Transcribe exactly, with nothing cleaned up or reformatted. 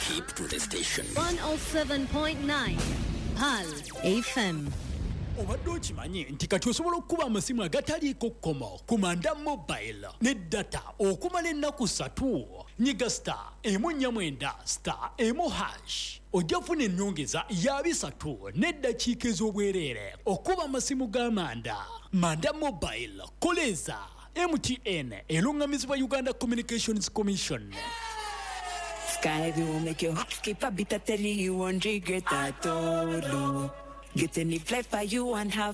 Keep to the station. one oh seven point nine Pal F M. Obadde okimanyi nti kati osobola okukuba amasimu agataliiko kkomo ku Manda Mobile ne data okumala ennaku ssatu. Nyiga star emu nnya mwenda star emu hash ojja funa ennyongeza ya bisatu n'eddakiika ez'obwereere okuba amasimu ga Manda. Manda Mobile koleza M T N erungamizibwa Uganda Communications Commission. Sky will make your heart skip a bit. I tell you, you won't regret at all. Get any flight for you and have